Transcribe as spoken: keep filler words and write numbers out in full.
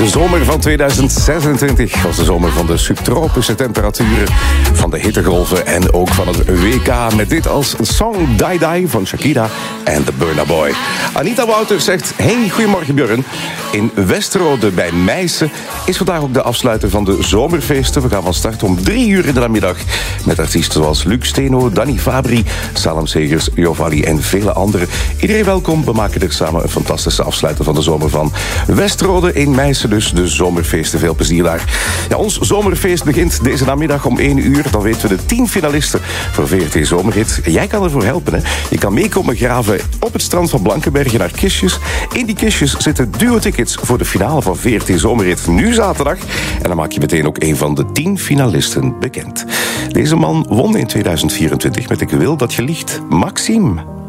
De zomer van tweeduizend zesentwintig was de zomer van de subtropische temperaturen, van de hittegolven en ook van het W K. Met dit als song Die Die van Shakira en The Burna Boy. Anita Wouters zegt, hey, goedemorgen Björn. In Westerode bij Meissen is vandaag ook de afsluiter van de zomerfeesten. We gaan van start om drie uur in de namiddag met artiesten zoals Luc Steno, Danny Fabri, Salem Segers, Jovali en vele anderen. Iedereen welkom. We maken er samen een fantastische afsluiter van de zomer van. Westerode in Meissen dus, de zomerfeesten. Veel plezier daar. Ja, ons zomerfeest begint deze namiddag om één uur. Dan weten we de tien finalisten voor V R T Zomerhit. Jij kan ervoor helpen, hè. Je kan meekomen graven op het strand van Blankenbergen naar kistjes. In die kistjes zitten duo-tickets voor de finale van V R T Zomerhit nu zaterdag. En dan maak je meteen ook een van de tien finalisten bekend. Deze man won in tweeduizend vierentwintig met Ik wil dat je liegt. Maxime.